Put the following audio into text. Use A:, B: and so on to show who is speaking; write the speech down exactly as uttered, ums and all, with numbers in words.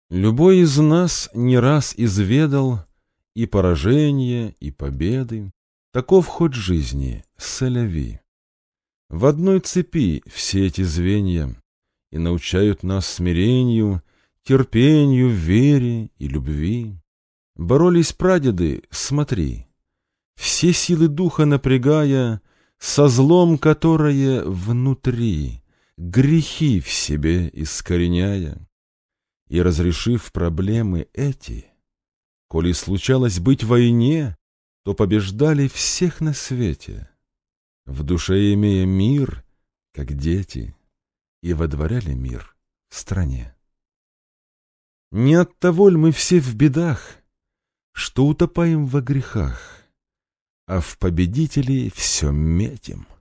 A: Любой из нас не раз изведал и поражения, и победы. Таков ход жизни, сэляви. В одной цепи все эти звенья и научают нас смирению, терпению, вере и любви. Боролись прадеды, смотри, все силы духа напрягая, со злом, которое внутри, грехи в себе искореняя. И разрешив проблемы эти, коли случалось быть в войне, то побеждали всех на свете, в душе имея мир, как дети, и водворяли мир в стране. Не оттого ль мы все в бедах, что утопаем во грехах, а в победителей все метим?